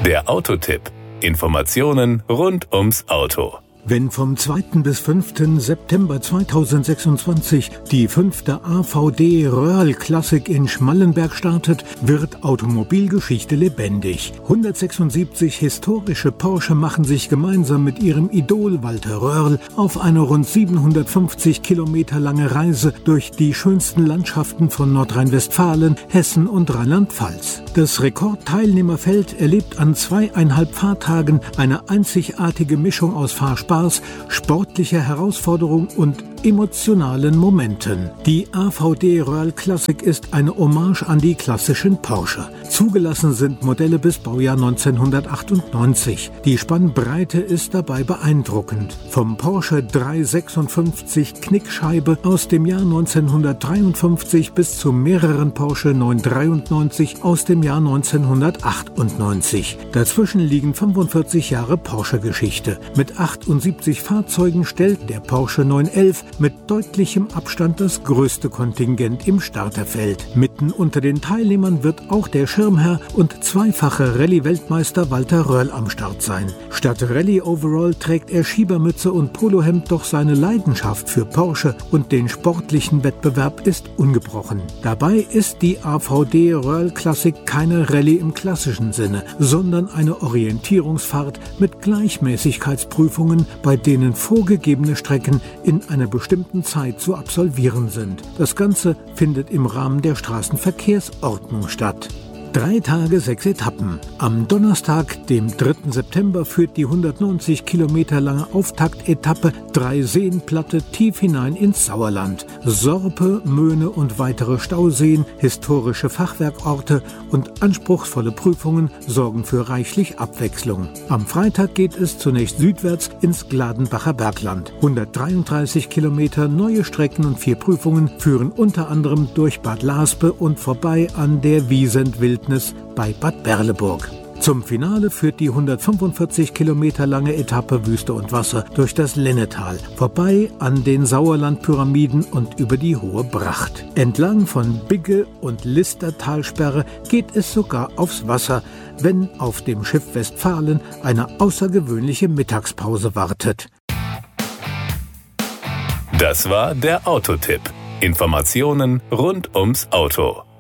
Der Autotipp. Informationen rund ums Auto. Wenn vom 2. bis 5. September 2026 die 5. AVD Röhrl Classic in Schmallenberg startet, wird Automobilgeschichte lebendig. 176 historische Porsche machen sich gemeinsam mit ihrem Idol Walter Röhrl auf eine rund 750 Kilometer lange Reise durch die schönsten Landschaften von Nordrhein-Westfalen, Hessen und Rheinland-Pfalz. Das Rekordteilnehmerfeld erlebt an 2,5 Fahrtagen eine einzigartige Mischung aus Fahrspaß, sportlicher Herausforderung und emotionalen Momenten. Die AVD Röhrl Classic ist eine Hommage an die klassischen Porsche. Zugelassen sind Modelle bis Baujahr 1998. Die Spannbreite ist dabei beeindruckend. Vom Porsche 356 Knickscheibe aus dem Jahr 1953 bis zu mehreren Porsche 993 aus dem Jahr 1998. Dazwischen liegen 45 Jahre Porsche-Geschichte. Mit 78 Fahrzeugen stellt der Porsche 911 mit deutlichem Abstand das größte Kontingent im Starterfeld. Mitten unter den Teilnehmern wird auch der Schirmherr und zweifache Rallye-Weltmeister Walter Röhrl am Start sein. Statt Rallye-Overall trägt er Schiebermütze und Polohemd, doch seine Leidenschaft für Porsche und den sportlichen Wettbewerb ist ungebrochen. Dabei ist die AVD Röhrl Classic keine Rallye im klassischen Sinne, sondern eine Orientierungsfahrt mit Gleichmäßigkeitsprüfungen, bei denen vorgegebene Strecken in einer bestimmten Zeit zu absolvieren sind. Das Ganze findet im Rahmen der Straßenverkehrsordnung statt. 3 Tage, 6 Etappen. Am Donnerstag, dem 3. September, führt die 190 Kilometer lange Auftaktetappe 3 Seenplatte tief hinein ins Sauerland. Sorpe, Möhne und weitere Stauseen, historische Fachwerkorte und anspruchsvolle Prüfungen sorgen für reichlich Abwechslung. Am Freitag geht es zunächst südwärts ins Gladenbacher Bergland. 133 Kilometer neue Strecken und 4 Prüfungen führen unter anderem durch Bad Laspe und vorbei an der Wiesent-Wildnis bei Bad Berleburg. Zum Finale führt die 145 Kilometer lange Etappe Wüste und Wasser durch das Lennetal, vorbei an den Sauerlandpyramiden und über die Hohe Bracht. Entlang von Bigge und Listertalsperre geht es sogar aufs Wasser, wenn auf dem Schiff Westfalen eine außergewöhnliche Mittagspause wartet. Das war der Autotipp. Informationen rund ums Auto.